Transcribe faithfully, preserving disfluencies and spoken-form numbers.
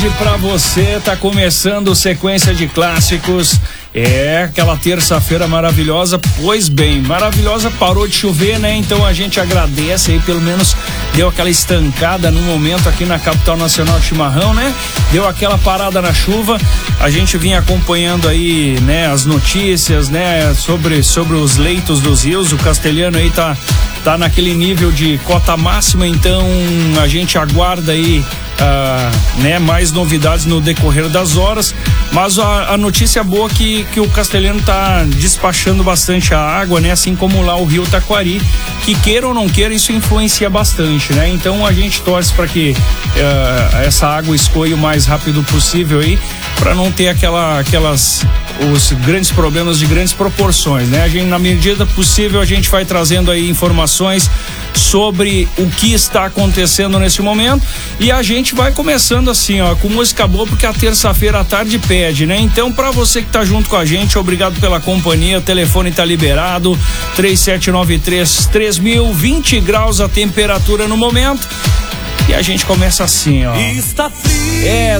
Pra você, tá começando sequência de clássicos. É aquela terça-feira maravilhosa. Pois bem, maravilhosa, parou de chover, né? Então a gente agradece aí, pelo menos deu aquela estancada no momento aqui na capital nacional de chimarrão, né? Deu aquela parada na chuva. A gente vinha acompanhando aí, né, as notícias, né, sobre, sobre os leitos dos rios. O Castelhano aí tá, tá naquele nível de cota máxima, então a gente aguarda aí Uh, né, mais novidades no decorrer das horas, mas a, a notícia boa é que, que o Castelhano tá despachando bastante a água, né, assim como lá o Rio Taquari, que queira ou não queira, isso influencia bastante, né, então a gente torce para que uh, essa água escoe o mais rápido possível aí, para não ter aquela, aquelas os grandes problemas de grandes proporções, né, a gente, na medida possível, a gente vai trazendo aí informações sobre o que está acontecendo nesse momento, e a gente vai começando assim, ó, com música boa, porque a terça-feira à tarde pede, né? Então, pra você que tá junto com a gente, obrigado pela companhia, o telefone tá liberado, três sete nove três, três mil, vinte graus a temperatura no momento. E a gente começa assim, ó. Está frio. É,